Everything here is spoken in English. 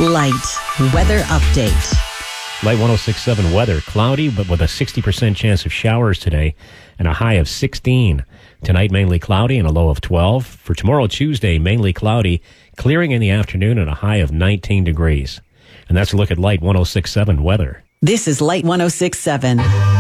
Light weather update. Light 106.7 weather. Cloudy, but with a 60% chance of showers today and a high of 16. Tonight, mainly cloudy and a low of 12. For tomorrow, Tuesday, mainly cloudy, clearing in the afternoon and a high of 19 degrees. And that's a look at Light 106.7 weather. This is Light 106.7.